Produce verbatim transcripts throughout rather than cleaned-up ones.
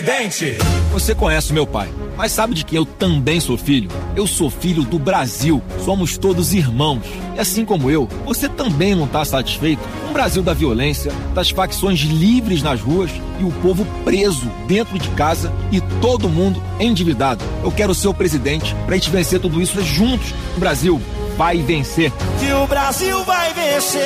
Dente. Você conhece meu pai, mas sabe de que eu também sou filho? Eu sou filho do Brasil, somos todos irmãos. E assim como eu, você também não está satisfeito com o Brasil da violência, das facções livres nas ruas e o povo preso dentro de casa e todo mundo endividado. Eu quero ser o presidente pra gente vencer tudo isso juntos. O Brasil vai vencer. Que o Brasil vai vencer.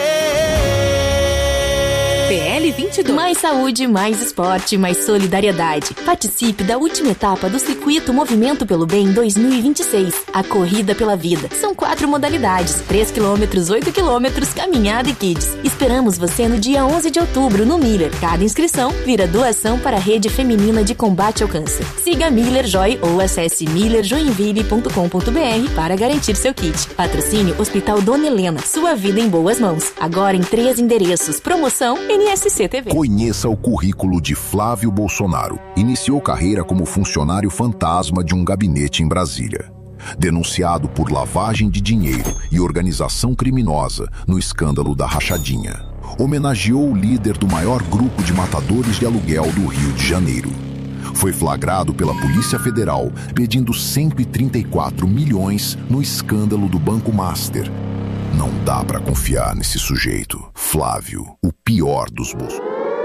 P L vinte e dois. Mais saúde, mais esporte, mais solidariedade. Participe da última etapa do Circuito Movimento pelo Bem dois mil e vinte e seis. A Corrida pela Vida. São quatro modalidades: três quilômetros, oito quilômetros, caminhada e kids. Esperamos você no dia onze de outubro no Miller. Cada inscrição vira doação para a Rede Feminina de Combate ao Câncer. Siga Miller Joy ou acesse miller joinville ponto com ponto b r para garantir seu kit. Patrocínio Hospital Dona Helena. Sua vida em boas mãos. Agora em três endereços. Promoção N S C T V. Conheça o currículo de Flávio Bolsonaro. Iniciou carreira como funcionário fantasma de um gabinete em Brasília. Denunciado por lavagem de dinheiro e organização criminosa no escândalo da rachadinha. Homenageou o líder do maior grupo de matadores de aluguel do Rio de Janeiro. Foi flagrado pela Polícia Federal pedindo cento e trinta e quatro milhões no escândalo do Banco Master. Não dá pra confiar nesse sujeito. Flávio, o pior dos bolsos.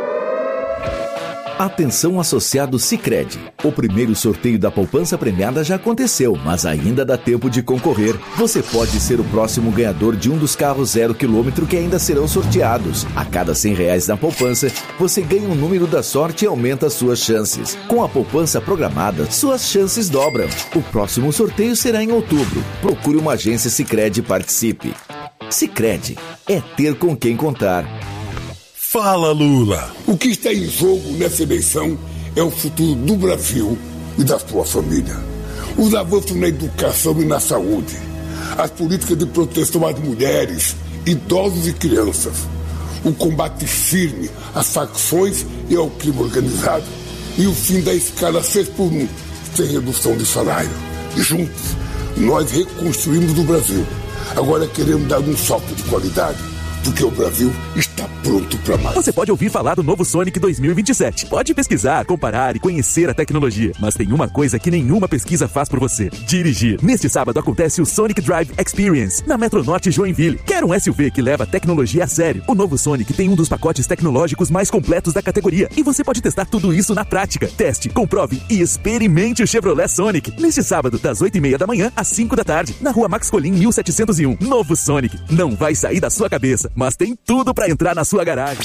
Atenção associado Sicredi. O primeiro sorteio da poupança premiada já aconteceu, mas ainda dá tempo de concorrer. Você pode ser o próximo ganhador de um dos carros zero quilômetro que ainda serão sorteados. A cada cem reais na poupança, você ganha um número da sorte e aumenta suas chances. Com a poupança programada, suas chances dobram. O próximo sorteio será em outubro. Procure uma agência Sicredi e participe. Sicredi é ter com quem contar. Fala, Lula! O que está em jogo nessa eleição é o futuro do Brasil e da sua família. Os avanços na educação e na saúde, as políticas de proteção às mulheres, idosos e crianças, o combate firme às facções e ao crime organizado e o fim da escala seis por um, sem redução de salário. Juntos, nós reconstruímos o Brasil. Agora queremos dar um salto de qualidade, porque o Brasil está pronto para mais. Você pode ouvir falar do novo Sonic dois mil e vinte e sete. Pode pesquisar, comparar e conhecer a tecnologia. Mas tem uma coisa que nenhuma pesquisa faz por você: dirigir. Neste sábado acontece o Sonic Drive Experience, na Metronorte Joinville. Quer um S U V que leva a tecnologia a sério? O novo Sonic tem um dos pacotes tecnológicos mais completos da categoria. E você pode testar tudo isso na prática. Teste, comprove e experimente o Chevrolet Sonic. Neste sábado, das oito e meia da manhã às cinco da tarde, na rua Max Colim, mil setecentos e um. Novo Sonic. Não vai sair da sua cabeça, mas tem tudo para entrar na sua garagem.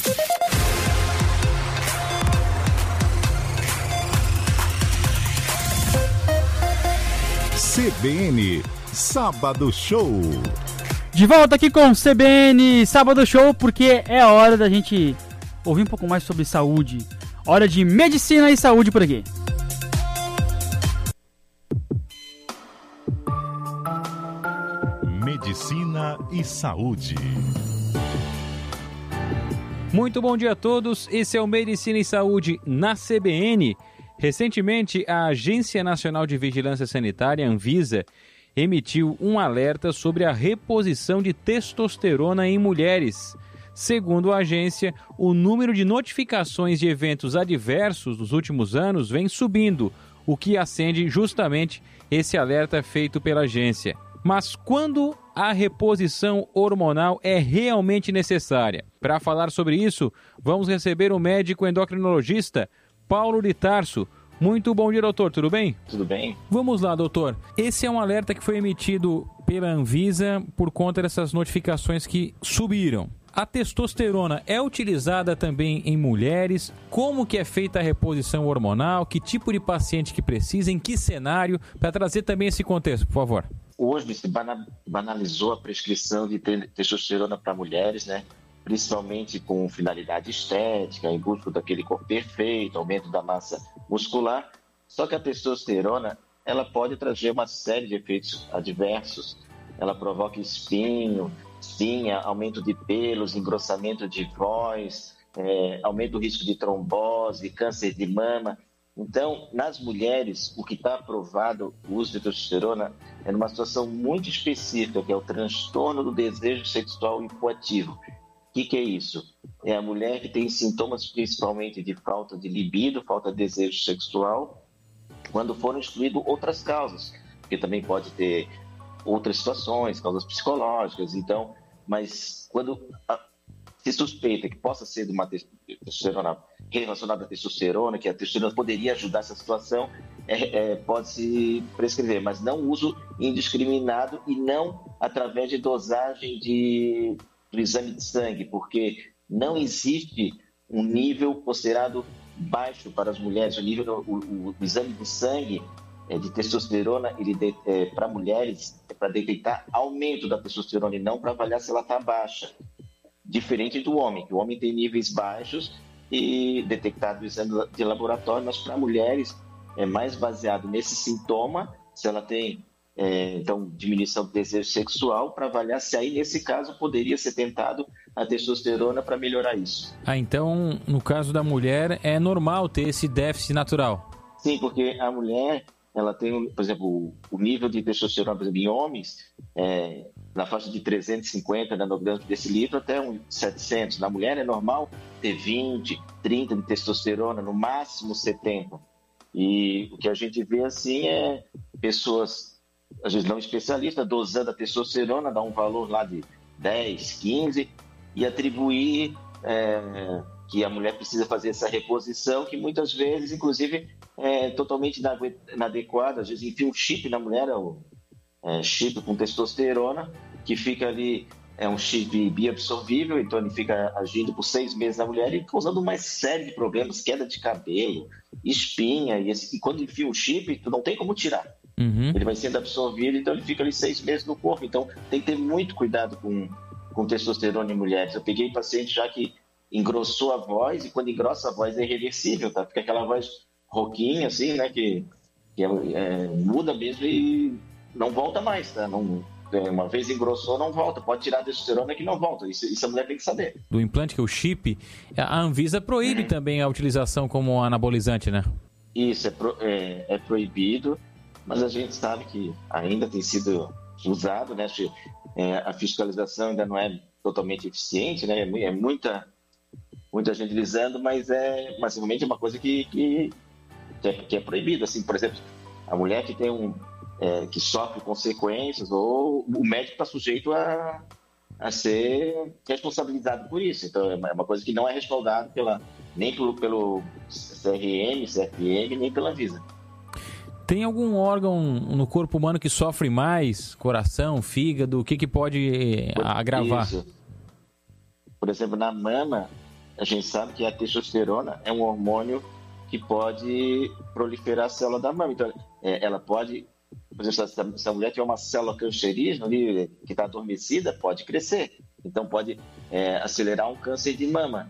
C B N Sábado Show. De volta aqui com o C B N Sábado Show, porque é hora da gente ouvir um pouco mais sobre saúde. Hora de medicina e saúde por aqui. Medicina e saúde. Muito bom dia a todos, esse é o Medicina e Saúde na C B N. Recentemente, a Agência Nacional de Vigilância Sanitária, Anvisa, emitiu um alerta sobre a reposição de testosterona em mulheres. Segundo a agência, o número de notificações de eventos adversos nos últimos anos vem subindo, o que acende justamente esse alerta feito pela agência. Mas quando a reposição hormonal é realmente necessária? Para falar sobre isso, vamos receber o médico endocrinologista Paulo de Tarso. Muito bom dia, doutor. Tudo bem? Tudo bem. Vamos lá, doutor. Esse é um alerta que foi emitido pela Anvisa por conta dessas notificações que subiram. A testosterona é utilizada também em mulheres? Como que é feita a reposição hormonal? Que tipo de paciente que precisa? Em que cenário? Para trazer também esse contexto, por favor. Hoje se banalizou a prescrição de testosterona para mulheres, né? Principalmente com finalidade estética, em busca daquele corpo perfeito, aumento da massa muscular. Só que a testosterona, ela pode trazer uma série de efeitos adversos. Ela provoca espinho, espinha, aumento de pelos, engrossamento de voz, é, aumento do risco de trombose, câncer de mama. Então, nas mulheres, o que está aprovado, o uso de testosterona, é numa situação muito específica, que é o transtorno do desejo sexual hipoativo. O que, que é isso? é a mulher que tem sintomas principalmente de falta de libido, falta de desejo sexual, quando foram excluídas outras causas, porque também pode ter outras situações, causas psicológicas, então, mas quando a, se suspeita que possa ser de uma testosterona relacionada à testosterona, que a testosterona poderia ajudar essa situação, é, é, pode-se prescrever, mas não uso indiscriminado e não através de dosagem de, do exame de sangue, porque não existe um nível considerado baixo para as mulheres. O nível, o, o, o exame de sangue é, de testosterona, ele de, é, para mulheres, é para detectar aumento da testosterona e não para avaliar se ela está baixa. Diferente do homem, que o homem tem níveis baixos e detectado no exame de laboratório, mas para mulheres é mais baseado nesse sintoma, se ela tem é, então diminuição do desejo sexual, para avaliar se aí nesse caso poderia ser tentado a testosterona para melhorar isso. Ah, então no caso da mulher é normal ter esse déficit natural? Sim, porque a mulher, ela tem, por exemplo, o nível de testosterona, por exemplo, em homens, é, na faixa de trezentos e cinquenta nanogramas por decilitro até uns setecentos. Na mulher é normal ter vinte, trinta de testosterona, no máximo setenta. E o que a gente vê assim é pessoas, às vezes não especialistas, dosando a testosterona, dá um valor lá de dez, quinze e atribuir é, que a mulher precisa fazer essa reposição, que muitas vezes, inclusive, é totalmente inadequada. Às vezes enfia um chip na mulher, o é, chip com testosterona, que fica ali, é um chip bioabsorvível, então ele fica agindo por seis meses na mulher e causando uma série de problemas, queda de cabelo, espinha, e, esse, e quando enfia o chip, tu não tem como tirar. Uhum. Ele vai sendo absorvido, então ele fica ali seis meses no corpo. Então tem que ter muito cuidado com, com testosterona em mulheres. Eu peguei paciente já que engrossou a voz, e quando engrossa a voz é irreversível, tá? Fica aquela voz rouquinha, assim, né, que, que é, é, muda mesmo e não volta mais, tá? Não, uma vez engrossou, não volta. Pode tirar a testosterona que não volta. Isso, isso a mulher tem que saber. Do implante, que é o chip, a Anvisa proíbe uhum. também a utilização como anabolizante, né? Isso, é, pro, é, é proibido, mas a gente sabe que ainda tem sido usado, né? É, a fiscalização ainda não é totalmente eficiente, né? É muita, muita gente utilizando, mas é, mas realmente é uma coisa que, que, que, é, que é proibida. Assim, por exemplo, a mulher que tem um É, que sofre consequências, ou o médico está sujeito a, a ser responsabilizado por isso. Então, é uma coisa que não é respaldada pela, nem pelo, pelo C R M, C F M, nem pela Anvisa. Tem algum órgão no corpo humano que sofre mais? Coração, fígado? O que, que pode por agravar? Isso. Por exemplo, na mama, a gente sabe que a testosterona é um hormônio que pode proliferar a célula da mama. Então, é, ela pode... Por exemplo, se, se a mulher tiver uma célula cancerígena ali, que está adormecida, pode crescer. Então, pode é, acelerar um câncer de mama.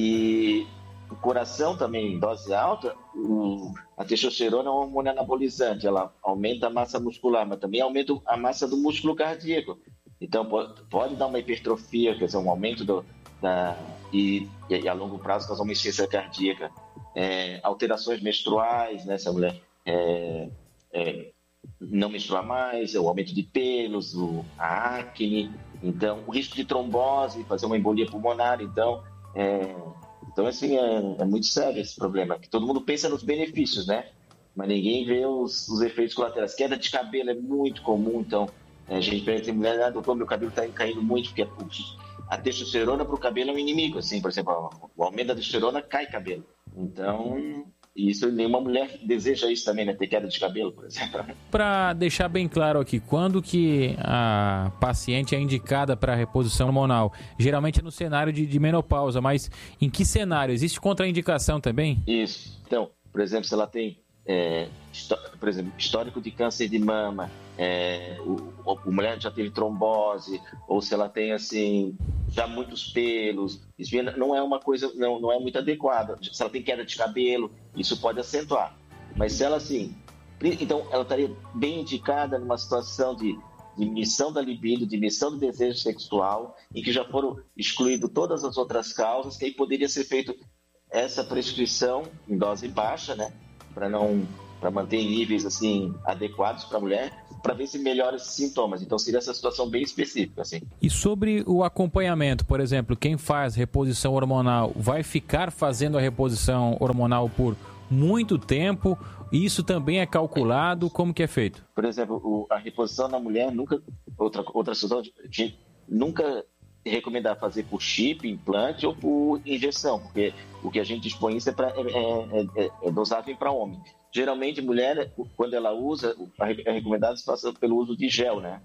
E o coração também, em dose alta, o, a testosterona é um hormônio anabolizante. Ela aumenta a massa muscular, mas também aumenta a massa do músculo cardíaco. Então, pode, pode dar uma hipertrofia, quer dizer, um aumento do, da... E, e a longo prazo causar uma insuficiência cardíaca. É, alterações menstruais, né? Se a mulher... É, é, não menstruar mais, o aumento de pelos, o, a acne, então o risco de trombose, fazer uma embolia pulmonar, então, é, então assim, é, é muito sério esse problema, que todo mundo pensa nos benefícios, né? Mas ninguém vê os, os efeitos colaterais. Queda de cabelo é muito comum, então a gente pensa em mulher, ah, doutor, meu cabelo está caindo muito, porque a testosterona para o cabelo é um inimigo, assim, por exemplo, o aumento da testosterona cai cabelo, então... E isso, nenhuma mulher deseja isso também, né? Ter queda de cabelo, por exemplo. Para deixar bem claro aqui, quando que a paciente é indicada para reposição hormonal? Geralmente é no cenário de, de menopausa, mas em que cenário? Existe contraindicação também? Isso. Então, por exemplo, se ela tem, é, por exemplo, histórico de câncer de mama, é, o, a mulher já teve trombose, ou se ela tem, assim, já muitos pelos, isso não é uma coisa, não, não é muito adequada. Se ela tem queda de cabelo, isso pode acentuar. Mas se ela, assim, então ela estaria bem indicada numa situação de diminuição da libido, diminuição do desejo sexual, em que já foram excluídas todas as outras causas, que aí poderia ser feito essa prescrição em dose baixa, né, para não para manter em níveis assim adequados para a mulher, para ver se melhora esses sintomas. Então seria essa situação bem específica, assim. E sobre o acompanhamento, por exemplo, quem faz reposição hormonal vai ficar fazendo a reposição hormonal por muito tempo? Isso também é calculado? Como que é feito? Por exemplo, o, a reposição na mulher nunca, outra outra situação, de, nunca recomendar fazer por chip, implante ou por injeção, porque o que a gente dispõe isso é, pra, é, é, é, é dosável para homem. Geralmente, mulher, quando ela usa, é recomendado que se faça pelo uso de gel, né?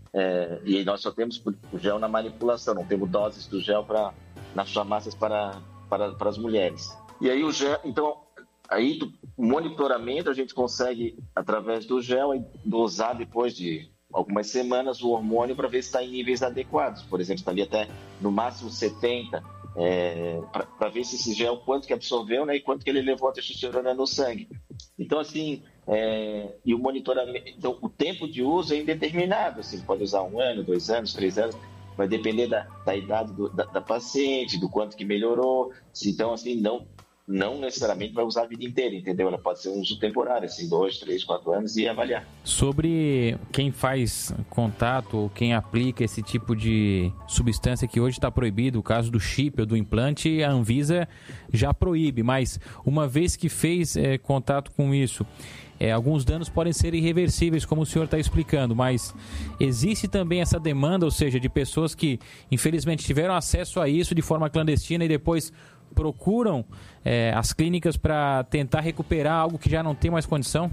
É, e nós só temos o gel na manipulação, não temos doses do gel pra, nas farmácias para, para, para as mulheres. E aí o gel, então, aí do monitoramento a gente consegue, através do gel, dosar depois de algumas semanas o hormônio para ver se está em níveis adequados. Por exemplo, está ali até no máximo setenta, é, para ver se esse gel, quanto que absorveu, né, e quanto que ele levou a testosterona no sangue. Então, assim, é, e o monitoramento, então, o tempo de uso é indeterminado, assim, pode usar um ano, dois anos, três anos, vai depender da, da idade do, da, da paciente, do quanto que melhorou. Então, assim, não, não necessariamente vai usar a vida inteira, entendeu? Ela pode ser um uso temporário, assim, dois, três, quatro anos e avaliar. Sobre quem faz contato ou quem aplica esse tipo de substância que hoje está proibido, o caso do chip ou do implante, a Anvisa já proíbe, mas uma vez que fez é, contato com isso, É, alguns danos podem ser irreversíveis, como o senhor está explicando, mas existe também essa demanda, ou seja, de pessoas que infelizmente tiveram acesso a isso de forma clandestina e depois procuram é, as clínicas para tentar recuperar algo que já não tem mais condição?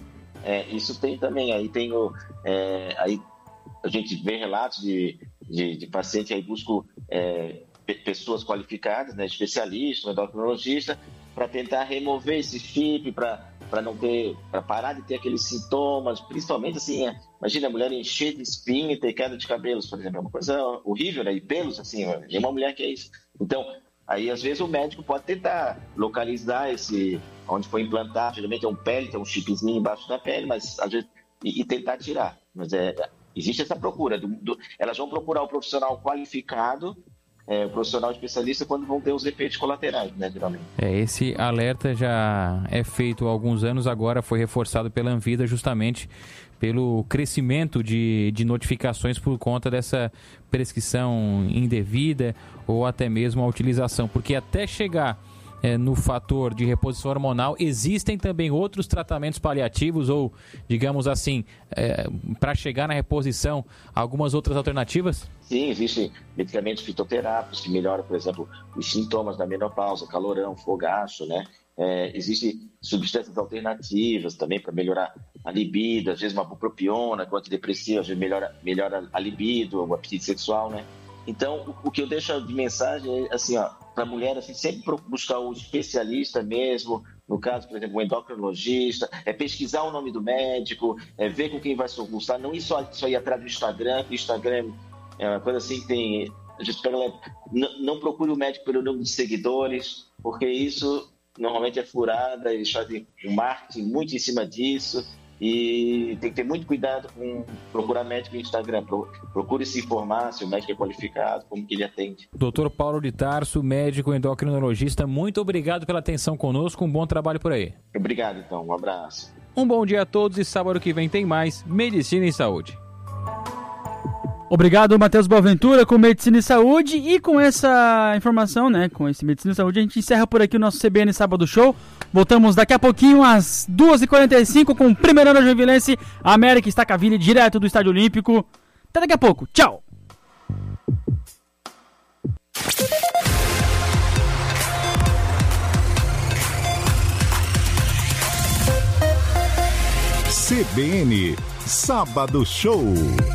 É, isso tem também, aí tem o, é, aí a gente vê relatos de, de, de pacientes aí buscam é, pessoas qualificadas, né, especialistas, um endocrinologista, para tentar remover esse chip, para para não ter, para parar de ter aqueles sintomas, principalmente assim, é, imagina a mulher encher de espinha e ter queda de cabelos, por exemplo, é uma coisa horrível, né? E pelos, assim, é uma mulher que é isso. Então, aí às vezes o médico pode tentar localizar esse, onde foi implantado, geralmente é um pele, tem um chipzinho embaixo da pele, mas às vezes, e, e tentar tirar. Mas é, existe essa procura, do, do, elas vão procurar o profissional qualificado, É, o profissional especialista quando vão ter os efeitos colaterais, né, geralmente. É, esse alerta já é feito há alguns anos, agora foi reforçado pela Anvisa justamente pelo crescimento de, de notificações por conta dessa prescrição indevida ou até mesmo a utilização, porque até chegar é, no fator de reposição hormonal, existem também outros tratamentos paliativos ou, digamos assim, é, para chegar na reposição, algumas outras alternativas? Sim, existem medicamentos fitoterápicos que melhoram, por exemplo, os sintomas da menopausa, calorão, fogacho, né? É, existem substâncias alternativas também para melhorar a libido, às vezes uma bupropiona, com antidepressiva, às vezes melhora, melhora a libido, o apetite sexual, né? Então, o, o que eu deixo de mensagem é assim, ó, para a mulher, assim, sempre buscar o especialista mesmo, no caso, por exemplo, um endocrinologista, é pesquisar o nome do médico, é ver com quem vai se consultar, não ir só, só ir atrás do Instagram, que o Instagram é uma coisa assim que tem... A gente pega, não, não procure o médico pelo número de seguidores, porque isso normalmente é furada, eles fazem um marketing muito em cima disso, e tem que ter muito cuidado com procurar médico no Instagram. Procure se informar se o médico é qualificado, como que ele atende. doutor Paulo de Tarso, médico endocrinologista, muito obrigado pela atenção conosco, um bom trabalho por aí. Obrigado, então, um abraço. Um bom dia a todos e sábado que vem tem mais Medicina e Saúde. Obrigado, Matheus Boaventura, com Medicina e Saúde. E com essa informação, né, com esse Medicina e Saúde, a gente encerra por aqui o nosso C B N Sábado Show. Voltamos daqui a pouquinho, às duas e quarenta e cinco, com o primeiro ano Joinvilense, América Estacaville, direto do Estádio Olímpico. Até daqui a pouco. Tchau! C B N Sábado Show.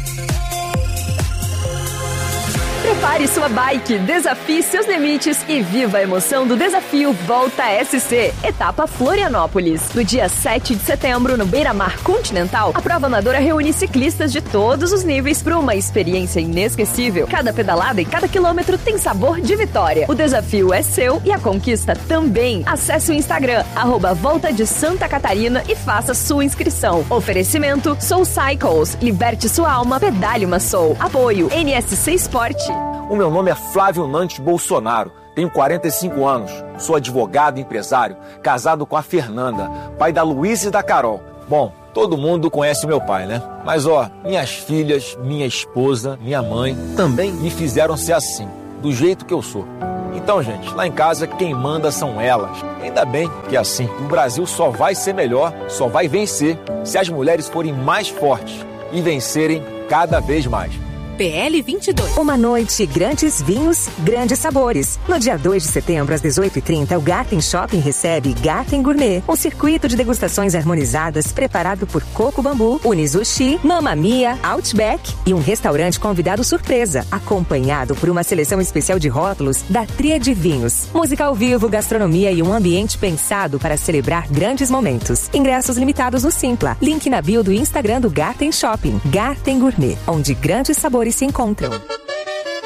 Prepare sua bike, desafie seus limites e viva a emoção do desafio Volta S C, etapa Florianópolis. No dia sete de setembro, no Beira-Mar Continental, a prova amadora reúne ciclistas de todos os níveis para uma experiência inesquecível. Cada pedalada e cada quilômetro tem sabor de vitória. O desafio é seu e a conquista também. Acesse o Instagram, arroba Volta de Santa Catarina e faça sua inscrição. Oferecimento Soul Cycles, liberte sua alma, pedale uma Soul. Apoio N S C Sport. O meu nome é Flávio Nantes Bolsonaro, tenho quarenta e cinco anos, Sou advogado e empresário, casado com a Fernanda, pai da Luísa e da Carol. Bom, todo mundo conhece o meu pai, né? Mas ó, minhas filhas, minha esposa, minha mãe também me fizeram ser assim, do jeito que eu sou. Então, gente, lá em casa quem manda são elas. Ainda bem que é assim. O Brasil só vai ser melhor, só vai vencer se as mulheres forem mais fortes e vencerem cada vez mais. P L vinte e dois. Uma noite, grandes vinhos, grandes sabores. No dia dois de setembro, às dezoito e trinta, o Garten Shopping recebe Garten Gourmet, um circuito de degustações harmonizadas preparado por Coco Bambu, Unizushi, Mamma Mia, Outback e um restaurante convidado surpresa, acompanhado por uma seleção especial de rótulos da Tríade Vinhos. Música ao vivo, gastronomia e um ambiente pensado para celebrar grandes momentos. Ingressos limitados no Simpla. Link na bio do Instagram do Garten Shopping. Garten Gourmet, onde grandes sabores se encontram.